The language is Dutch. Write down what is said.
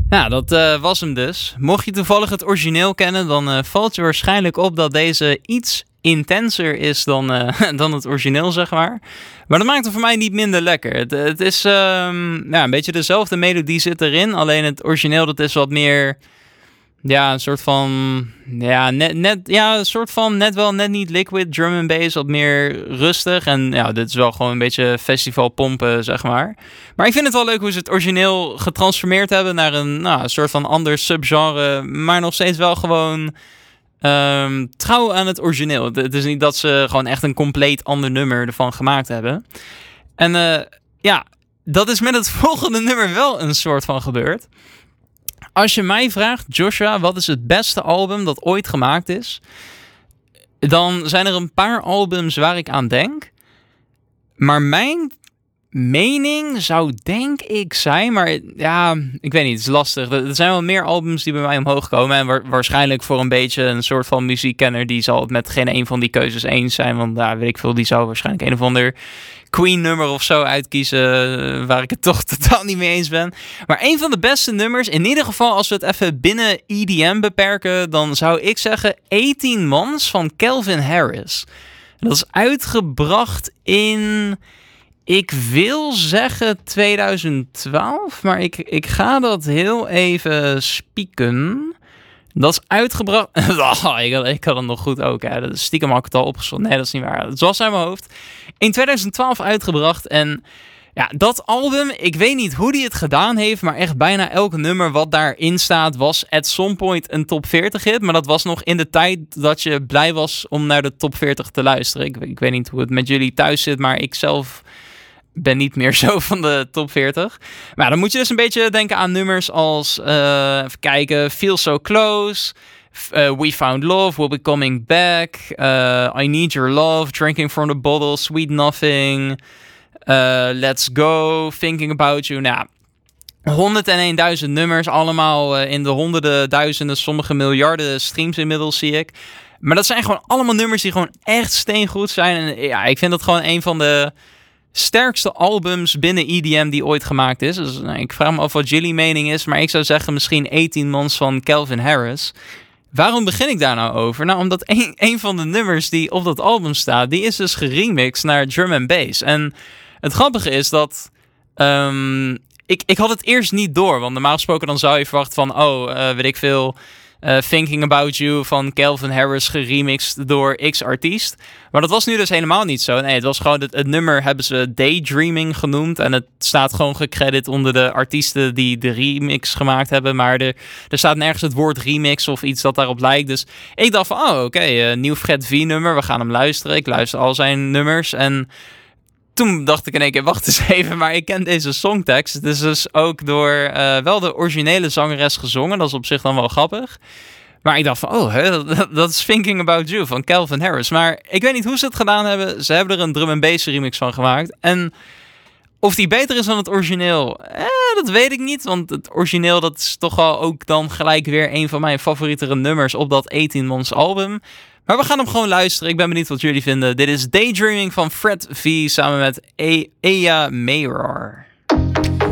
Ja, dat was hem dus. Mocht je toevallig het origineel kennen, dan valt je waarschijnlijk op dat deze iets intenser is dan, dan het origineel, zeg maar. Maar dat maakt het voor mij niet minder lekker. Het is een beetje dezelfde melodie zit erin, alleen het origineel dat is wat meer... Ja, een soort van... Ja, een soort van net niet liquid drum and bass, wat meer rustig. En ja, dit is wel gewoon een beetje festivalpompen, zeg maar. Maar ik vind het wel leuk hoe ze het origineel getransformeerd hebben naar een soort van ander subgenre. Maar nog steeds wel gewoon trouw aan het origineel. Het is niet dat ze gewoon echt een compleet ander nummer ervan gemaakt hebben. En dat is met het volgende nummer wel een soort van gebeurd. Als je mij vraagt, Joshua, wat is het beste album dat ooit gemaakt is? Dan zijn er een paar albums waar ik aan denk. Maar mijn mening zou denk ik zijn... Maar ja, ik weet niet, het is lastig. Er zijn wel meer albums die bij mij omhoog komen. En waarschijnlijk voor een beetje een soort van muziekkenner... die zal het met geen een van die keuzes eens zijn. Want weet ik veel, die zou waarschijnlijk een of ander... Queen-nummer of zo uitkiezen waar ik het toch totaal niet mee eens ben. Maar een van de beste nummers, in ieder geval als we het even binnen EDM beperken, dan zou ik zeggen 18 Months van Calvin Harris. Dat is uitgebracht in, ik wil zeggen 2012, maar ik ga dat heel even spieken. Dat is uitgebracht... ik had het nog goed ook. Hè. Stiekem had ik het al opgezocht. Nee, dat is niet waar. Het was uit mijn hoofd. In 2012 uitgebracht. En ja, dat album... Ik weet niet hoe die het gedaan heeft. Maar echt bijna elk nummer wat daarin staat... was at some point een top 40 hit. Maar dat was nog in de tijd dat je blij was... om naar de top 40 te luisteren. Ik weet niet hoe het met jullie thuis zit. Maar ik zelf... ben niet meer zo van de top 40. Maar dan moet je dus een beetje denken aan nummers als... even kijken. Feel So Close. We Found Love. We'll Be Coming Back. I Need Your Love. Drinking From The Bottle. Sweet Nothing. Let's Go. Thinking About You. Nou, 101.000 nummers. Allemaal in de honderden, duizenden, sommige miljarden streams inmiddels zie ik. Maar dat zijn gewoon allemaal nummers die gewoon echt steengoed zijn. En ja, ik vind dat gewoon een van de... sterkste albums binnen EDM die ooit gemaakt is. Dus ik vraag me af wat jullie mening is, maar ik zou zeggen misschien 18 Months van Calvin Harris. Waarom begin ik daar nou over? Nou, omdat een van de nummers die op dat album staat, die is dus geremixed naar drum and bass. En het grappige is dat ik had het eerst niet door, want normaal gesproken dan zou je verwachten van, weet ik veel... Thinking About You van Calvin Harris geremixed door X-artiest. Maar dat was nu dus helemaal niet zo. Nee, het was gewoon het nummer hebben ze Daydreaming genoemd. En het staat gewoon gecredit onder de artiesten die de remix gemaakt hebben. Maar er staat nergens het woord remix of iets dat daarop lijkt. Dus ik dacht van, oké, nieuw Fred V nummer. We gaan hem luisteren. Ik luister al zijn nummers en... Toen dacht ik in één keer, wacht eens even, maar ik ken deze songtekst. Het is dus ook door wel de originele zangeres gezongen. Dat is op zich dan wel grappig. Maar ik dacht van, dat is Thinking About You van Calvin Harris. Maar ik weet niet hoe ze het gedaan hebben. Ze hebben er een drum and bass remix van gemaakt. En of die beter is dan het origineel, dat weet ik niet. Want het origineel, dat is toch wel ook dan gelijk weer een van mijn favoriete nummers op dat 18 Months album. Maar we gaan hem gewoon luisteren. Ik ben benieuwd wat jullie vinden. Dit is Daydreaming van Fred V samen met Aya Mayor.